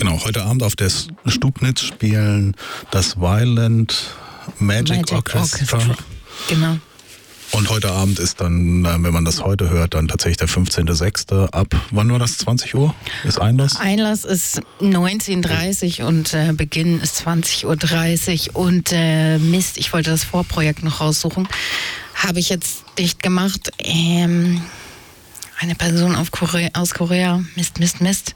Genau, heute Abend auf der Stubnitz spielen das Violent Magic Orchestra. Genau. Und heute Abend ist dann, wenn man das heute hört, dann tatsächlich der 15.06. ab, wann war das, 20 Uhr? Ist Einlass? Einlass ist 19.30 Uhr und Beginn ist 20.30 Uhr. Und Mist, ich wollte das Vorprojekt noch raussuchen. Habe ich jetzt dicht gemacht. Eine Person aus Korea. Mist.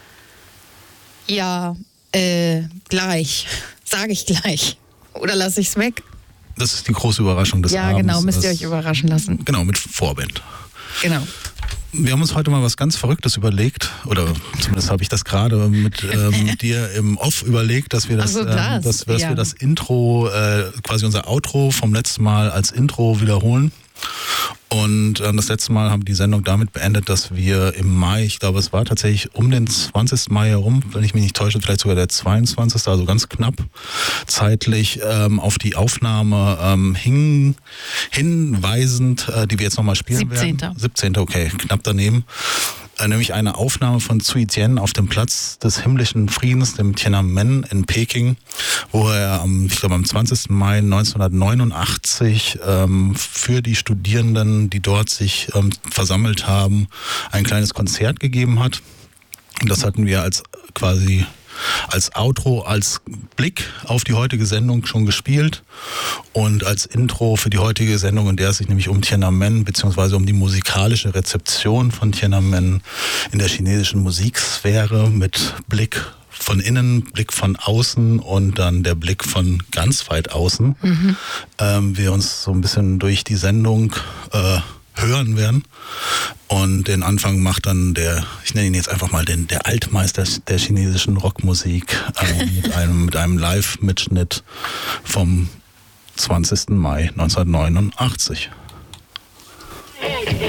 Ja, gleich. Sage ich gleich. Oder lasse ich es weg? Das ist die große Überraschung des Abends. Ja, genau, müsst ihr euch überraschen lassen. Genau, mit Vorband. Genau. Wir haben uns heute mal was ganz Verrücktes überlegt, oder zumindest habe ich das gerade mit dir im Off überlegt, dass wir wir das Intro, quasi unser Outro vom letzten Mal als Intro wiederholen. Und das letzte Mal haben wir die Sendung damit beendet, dass wir im Mai, ich glaube es war tatsächlich um den 20. Mai herum, wenn ich mich nicht täusche, vielleicht sogar der 22., also ganz knapp zeitlich auf die Aufnahme hinweisend, die wir jetzt nochmal spielen 17. werden. 17. Okay, knapp daneben. Nämlich eine Aufnahme von Sui Jian auf dem Platz des himmlischen Friedens, dem Tiananmen in Peking, wo er am 20. Mai 1989 für die Studierenden, die dort sich versammelt haben, ein kleines Konzert gegeben hat. Und das hatten wir als Outro, als Blick auf die heutige Sendung schon gespielt und als Intro für die heutige Sendung, in der es sich nämlich um Tiananmen bzw. um die musikalische Rezeption von Tiananmen in der chinesischen Musiksphäre mit Blick von innen, Blick von außen und dann der Blick von ganz weit außen, wir uns so ein bisschen durch die Sendung hören werden. Und den Anfang macht dann ich nenne ihn jetzt einfach mal der Altmeister der chinesischen Rockmusik mit einem Live-Mitschnitt vom 20. Mai 1989.